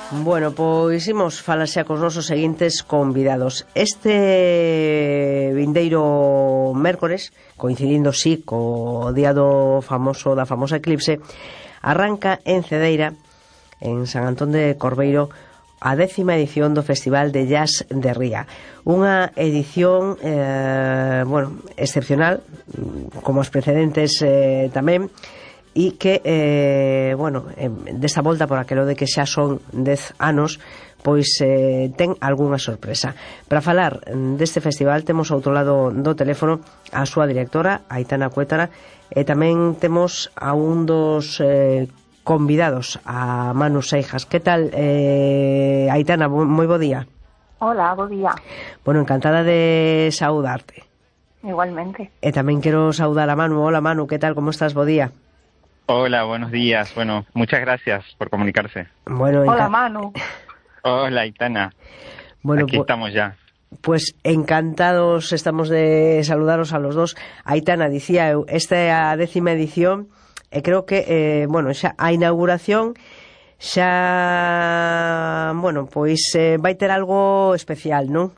Bueno, pois imos falar xa cos nosos seguintes convidados. Este vindeiro mércores, coincidindo co día da famosa eclipse, arranca en Cedeira, en San Antón de Corveiro, a 10ª edición do Festival de Jazz de Ría. Unha edición excepcional, como os precedentes tamén, e que, desta volta, por aquelo de que xa son 10 anos, pois ten algunha sorpresa. Para falar deste festival temos ao outro lado do teléfono a súa directora, Aitana Cuétara, e tamén temos a un dos convidados, a Manu Seijas. Que tal, Aitana? Moi bo día. Hola, bo día. Bueno, encantada de saudarte. Igualmente. E tamén quero saudar a Manu. Hola, Manu, que tal? Como estás? Bo día. Hola, buenos días. Bueno, muchas gracias por comunicarse. Bueno, hola, Manu. Hola, Aitana. Bueno, aquí estamos ya. Pues encantados estamos de saludaros a los dos. Aitana, dicía eu, esta é a 10ª edición e creo que, xa a inauguración xa, vai ter algo especial, non?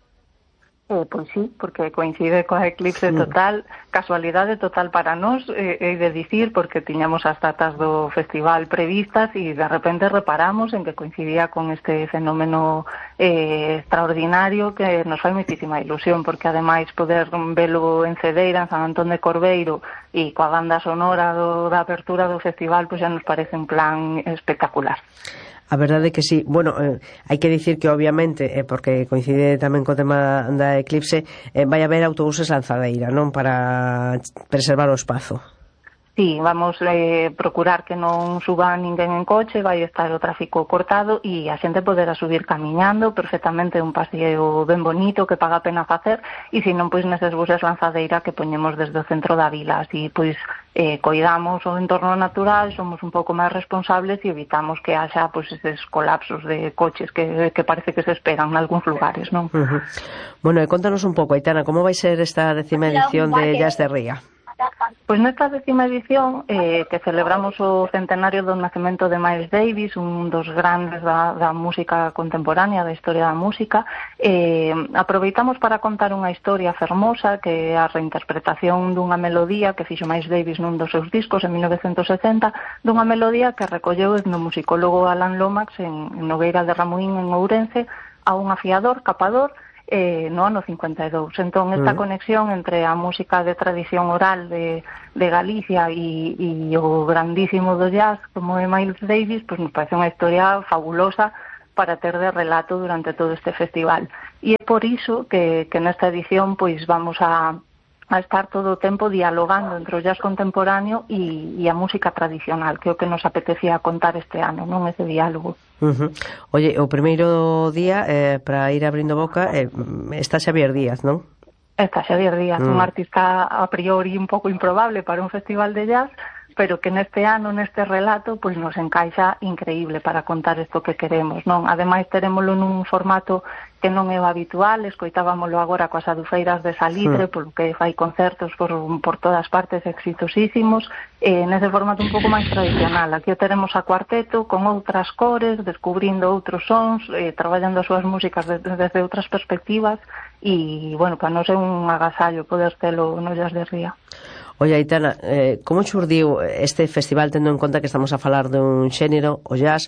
Pois sí, porque coincide coa eclipse total, casualidade total para nós, de dicir, porque tiñamos as datas do festival previstas e de repente reparamos en que coincidía con este fenómeno extraordinario que nos fai moitísima ilusión, porque ademais poder velo en Cedeira, en San Antón de Corveiro, e coa banda sonora da apertura do festival, pois xa nos parece un plan espectacular. A verdade é que sí. Bueno, hai que dicir que obviamente, porque coincide tamén co tema da eclipse, vai haber autobuses lanzadeira, non? Para preservar o espazo. Sí, vamos procurar que non suba ninguén en coche, vai estar o tráfico cortado e a xente poderá subir camiñando perfectamente, un paseo ben bonito que paga a pena facer, e se non, pois neses buses lanzadeira que poñemos desde o centro da vila, así pois coidamos o entorno natural, somos un pouco máis responsables e evitamos que haxa pois eses colapsos de coches que parece que se esperan en algúns lugares, non? Bueno, e contanos un pouco, Aitana, como vai ser esta 10ª edición de Jazz de Ría? Pois nesta 10ª edición que celebramos o centenario do nacemento de Miles Davis, un dos grandes da música contemporánea, da historia da música, aproveitamos para contar unha historia fermosa que é a reinterpretación dunha melodía que fixo Miles Davis nun dos seus discos en 1970, dunha melodía que recolleu o etnomusicólogo Alan Lomax en Nogueira de Ramuín, en Ourense, a un afiador, capador, no ano 52. Entón, esta conexión entre a música de tradición oral de Galicia e o grandísimo do jazz como é Miles Davis, pois nos parece unha historia fabulosa para ter de relato durante todo este festival. E é por iso que nesta edición pois vamos a estar todo o tempo dialogando entre o jazz contemporáneo e a música tradicional, que é o que nos apetecía contar este ano, non ese diálogo. Oye, o primeiro día, para ir abrindo boca, está Xavier Díaz, non? Está Xavier Díaz, un artista a priori un pouco improbable para un festival de jazz, pero que neste ano, neste relato, pois nos encaixa increíble para contar isto que queremos, non? Ademais, terémolo nun formato que non é o habitual, escoitábamolo agora coas adufeiras de Salitre, polo que fai concertos por todas partes exitosísimos, nese formato un pouco máis tradicional. Aquí o teremos a cuarteto, con outras cores, descubrindo outros sons, traballando as súas músicas desde outras perspectivas, e, bueno, para nós é un agasallo poder telo no Jazz de Ría. Oye, Aitana, como xurdiu este festival tendo en conta que estamos a falar dun xénero, o jazz,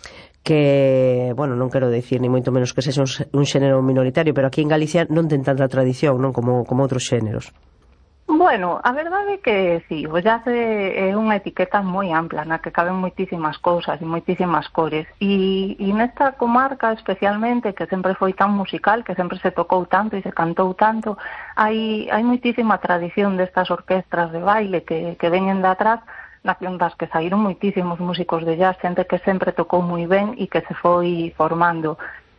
que, bueno, non quero dicir ni moito menos que sexa un xénero minoritario, pero aquí en Galicia non ten tanta tradición, non, como outros xéneros. Bueno, a verdade é que sí, o jazz é unha etiqueta moi ampla na que caben moitísimas cousas e moitísimas cores, e nesta comarca especialmente, que sempre foi tan musical, que sempre se tocou tanto e se cantou tanto, hai moitísima tradición destas orquestras de baile que veñen de atrás, das que saíron moitísimos músicos de jazz, xente que sempre tocou moi ben e que se foi formando.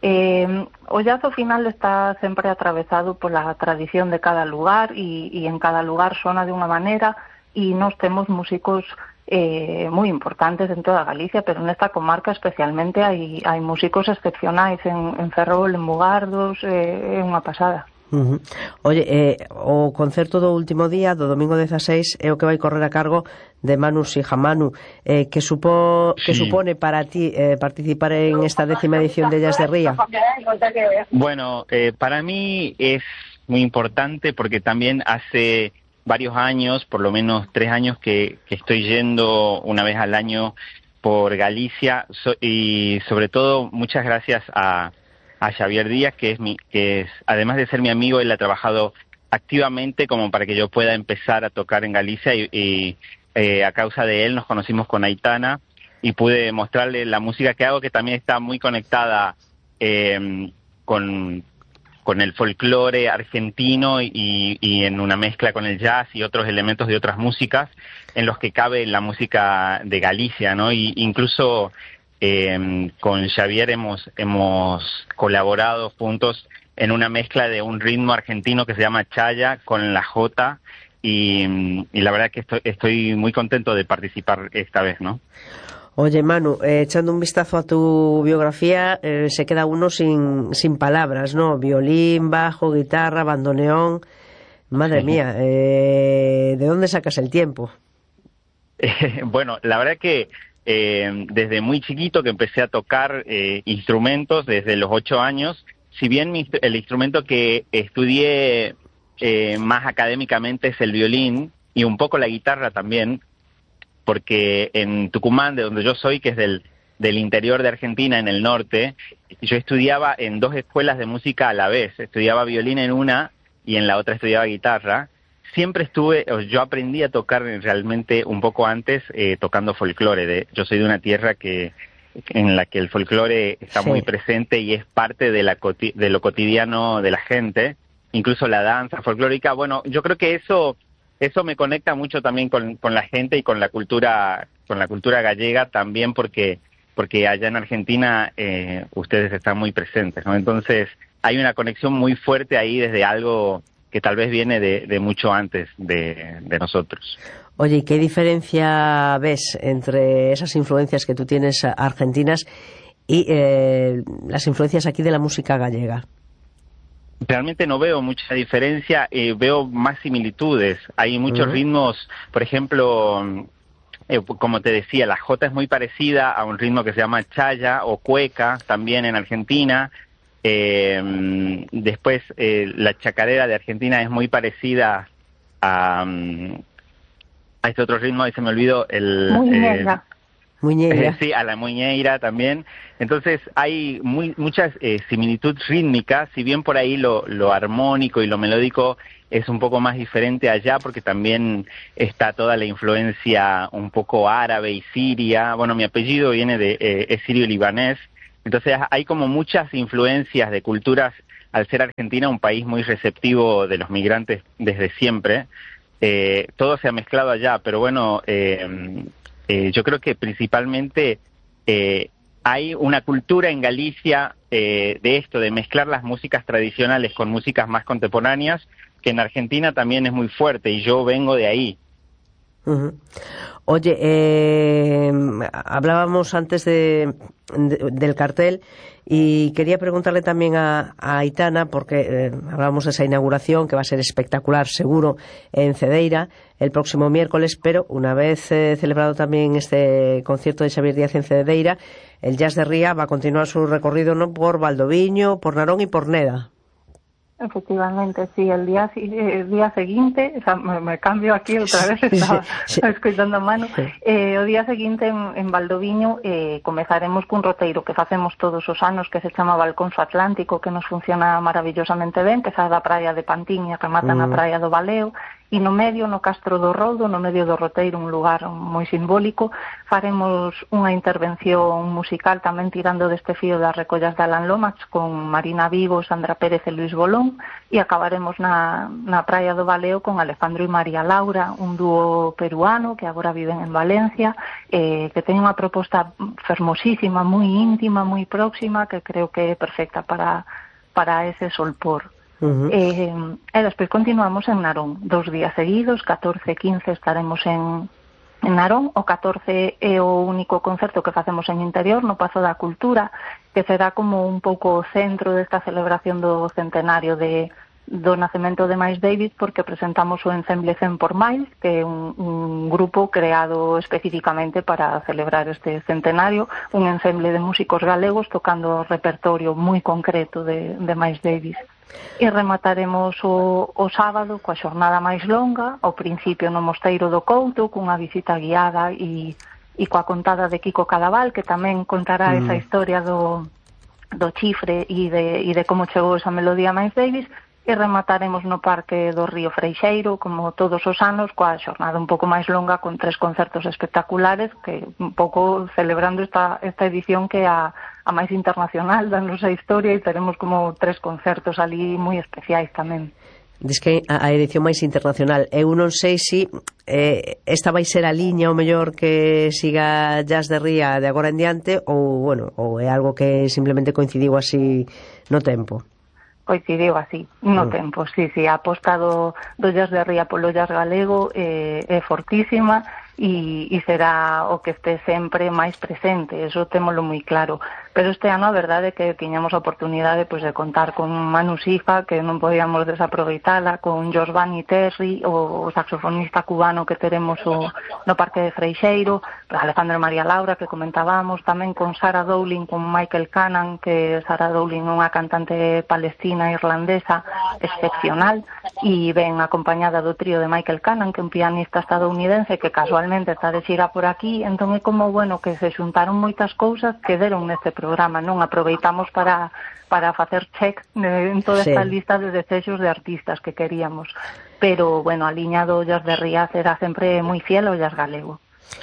O jazz ao final está sempre atravesado pola tradición de cada lugar e en cada lugar sona de unha maneira, e nós temos músicos moi importantes en toda Galicia, pero nesta comarca especialmente hai músicos excepcionais en Ferrol, en Mugardos, é unha pasada. Oye, o concerto do último día, do domingo 16, é o que vai correr a cargo de Manu Sijamanu, que supone para ti participar en esta 10ª edición de Jazz de Ría. Bueno, para mí es muy importante porque también hace varios años, por lo menos 3 años, que estoy yendo una vez al año por Galicia, y sobre todo muchas gracias a Xavier Díaz, que es además de ser mi amigo, él ha trabajado activamente como para que yo pueda empezar a tocar en Galicia, y a causa de él nos conocimos con Aitana y pude mostrarle la música que hago, que también está muy conectada con el folclore argentino y en una mezcla con el jazz y otros elementos de otras músicas en los que cabe la música de Galicia, ¿no? Y incluso con Xavier hemos colaborado juntos en una mezcla de un ritmo argentino que se llama chaya con la jota, y la verdad que estoy muy contento de participar esta vez, ¿no? Oye, Manu, echando un vistazo a tu biografía, se queda uno sin palabras, ¿no? Violín, bajo, guitarra, bandoneón. Madre mía, ¿de dónde sacas el tiempo? Bueno, la verdad que desde muy chiquito que empecé a tocar instrumentos, desde los 8 años, si bien el instrumento que estudié más académicamente es el violín, y un poco la guitarra también, porque en Tucumán, de donde yo soy, que es del interior de Argentina, en el norte, yo estudiaba en 2 escuelas de música a la vez. Estudiaba violín en una y en la otra estudiaba guitarra. Siempre yo aprendí a tocar realmente un poco antes tocando folclore. Yo soy de una tierra en la que el folclore está muy presente y es parte de lo cotidiano de la gente, incluso la danza folclórica. Bueno, yo creo que eso me conecta mucho también con la gente y con la cultura gallega también, porque allá en Argentina ustedes están muy presentes, ¿no? Entonces hay una conexión muy fuerte ahí desde algo que tal vez viene de mucho antes de nosotros. Oye, ¿y qué diferencia ves entre esas influencias que tú tienes argentinas y las influencias aquí de la música gallega? Realmente no veo mucha diferencia, veo más similitudes. Hay muchos ritmos, por ejemplo, como te decía, la jota es muy parecida a un ritmo que se llama chaya o cueca, también en Argentina. Después, la chacarera de Argentina es muy parecida a este otro ritmo, ahí se me olvidó, Muñeira. Sí, a la muñeira también. Entonces hay muchas similitudes rítmicas, si bien por ahí lo armónico y lo melódico es un poco más diferente allá, porque también está toda la influencia un poco árabe y siria. Bueno, mi apellido viene es sirio-libanés, entonces hay como muchas influencias de culturas, al ser Argentina un país muy receptivo de los migrantes desde siempre. Todo se ha mezclado allá, pero bueno, yo creo que principalmente hay una cultura en Galicia de esto, de mezclar las músicas tradicionales con músicas más contemporáneas, que en Argentina también es muy fuerte, y yo vengo de ahí. Oye, hablábamos antes del cartel, y quería preguntarle también a Aitana, porque hablábamos de esa inauguración que va a ser espectacular, seguro, en Cedeira el próximo miércoles, pero una vez celebrado también este concierto de Xavier Díaz en Cedeira, el Jazz de Ría va a continuar su recorrido, ¿no?, por Valdoviño, por Narón y por Neda. Efectivamente, sí, el día seguinte, o sea, me cambio aquí outra vez, estaba escoitando a Manu, o día seguinte en Valdoviño comezaremos cun roteiro que facemos todos os anos, que se chama Balconso Atlántico, que nos funciona maravillosamente ben, que sae da praia de Pantín e remata na praia do Valeo, e no medio, no Castro do Roldo, no medio do roteiro, un lugar moi simbólico, faremos unha intervención musical tamén tirando deste fío das recollas de Alan Lomax con Marina Vivo, Sandra Pérez e Luis Bolón, e acabaremos na praia do Valeo con Alejandro e María Laura, un dúo peruano que agora viven en Valencia, que ten unha proposta fermosísima, moi íntima, moi próxima, que creo que é perfecta para ese solpor. E despois continuamos en Narón 2 días seguidos, 14 e 15 estaremos en Narón. O 14 é o único concerto que facemos en interior, no Pazo da Cultura, que será como un pouco o centro desta celebración do centenario de do nacemento de Miles Davis porque presentamos o ensemble 100 por Miles, que é un grupo creado especificamente para celebrar este centenario, un ensemble de músicos galegos tocando repertorio moi concreto de Miles Davis. E remataremos o sábado coa xornada máis longa, ao principio no Mosteiro do Couto, cunha visita guiada e coa contada de Kiko Cadaval, que tamén contará esa historia do chifre e de como chegou esa melodía Miles Davis, e remataremos no Parque do Río Freixeiro, como todos os anos, coa xornada un pouco máis longa, con 3 concertos espectaculares, que un pouco celebrando esta edición que é a máis internacional da nosa historia, e teremos como 3 concertos ali moi especiais tamén. Diz que a edición máis internacional. Eu non sei se esta vai ser a liña o mellor que siga Jazz de Ría de agora en diante ou é algo que simplemente coincidiu así no tempo. Coincidiu así, no tempo, sí, a aposta do Jazz de Ría polo jazz galego é fortísima e será o que este sempre máis presente, eso témolo moi claro. Pero este ano a verdade é que tiñamos a oportunidade de contar con Manu Sija, que non podíamos desaproveitala, con Josvani Terry, o saxofonista cubano que teremos no Parque de Freixeiro, Alejandro María Laura, que comentábamos, tamén con Sarah Dowling, con Michael Cannon, que Sarah Dowling é unha cantante palestina irlandesa excepcional, e ven acompañada do trío de Michael Cannon, que é un pianista estadounidense que casualmente está de xira por aquí. Entón é como, que se xuntaron moitas cousas que deron neste programa, non? Aproveitamos para facer check en toda esta lista de desexos de artistas que queríamos. Pero, a liña do Jazz de Ría será sempre moi fiel ao jazz galego.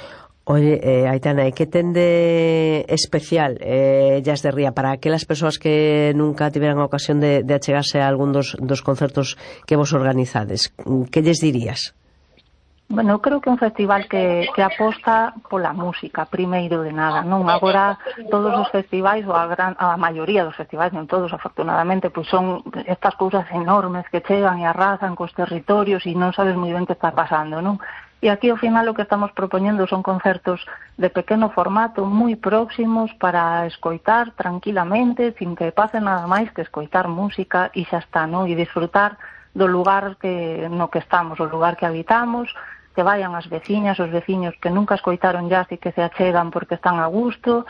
Oye, Aitana, e que ten de especial Jazz de Ría para aquelas persoas que nunca tiveran a ocasión de achegarse a algún dos concertos que vos organizades? Que lles dirías? Eu creo que é un festival que aposta pola música, primeiro de nada, non? Agora todos os festivais, ou a maioría dos festivais, non todos, afortunadamente, pois son estas cousas enormes que chegan e arrasan cos territorios e non sabes moi ben que está pasando, non? E aquí ao final o que estamos propoñendo son concertos de pequeno formato, moi próximos, para escoitar tranquilamente, sin que pase nada máis que escoitar música e xa está, non? E disfrutar do lugar no que estamos, o lugar que habitamos, que vayan as veciñas, os veciños que nunca escoitaron jazz e que se achegan porque están a gusto.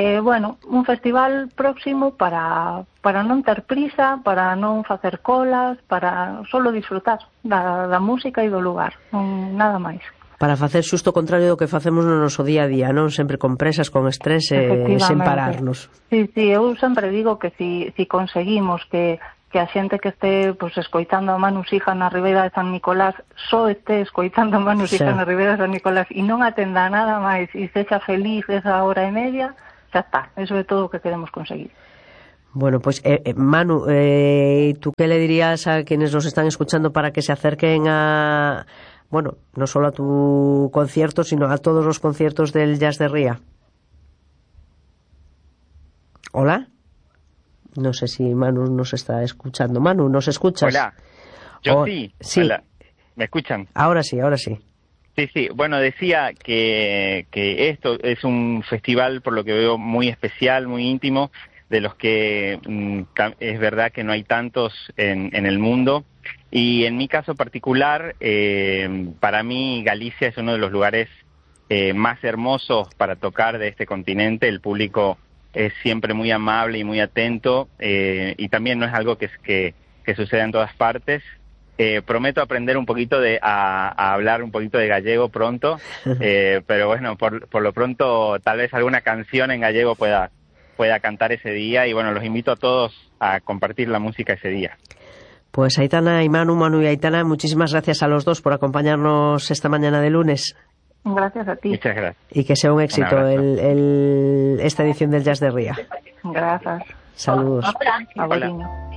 Un festival próximo para non ter prisa, para non facer colas, para solo disfrutar da música e do lugar, nada máis. Para facer xusto o contrario do que facemos no noso día a día, non? Sempre con presas, con estrés, sen pararnos. Sí, eu sempre digo que si conseguimos que a xente que este escoitando a Manu Sija na Ribeira de San Nicolás só este escoitando a Manu Sija na Ribeira de San Nicolás e non atenda nada máis e sexa feliz esa hora e media, xa está, eso é todo o que queremos conseguir. Bueno, pues Manu, ¿tú qué le dirías a quienes nos están escuchando para que se acerquen a, no solo a tu concierto, sino a todos los conciertos del Jazz de Ría? ¿Hola? No sé si Manu nos está escuchando. Manu, ¿nos escuchas? Hola, yo sí. Hola. ¿Me escuchan? Ahora sí. Sí. Bueno, decía que esto es un festival, por lo que veo, muy especial, muy íntimo, de los que es verdad que no hay tantos en el mundo. Y en mi caso particular, para mí Galicia es uno de los lugares más hermosos para tocar de este continente. El público es siempre muy amable y muy atento, y también no es algo que suceda en todas partes. Prometo aprender un poquito a hablar un poquito de gallego pronto, pero por lo pronto tal vez alguna canción en gallego pueda cantar ese día, y los invito a todos a compartir la música ese día. Pues Aitana y Manu y Aitana, muchísimas gracias a los dos por acompañarnos esta mañana de lunes. Gracias a ti. Muchas gracias. Y que sea un éxito esta edición del Jazz de Ría. Gracias. Saludos. Hola.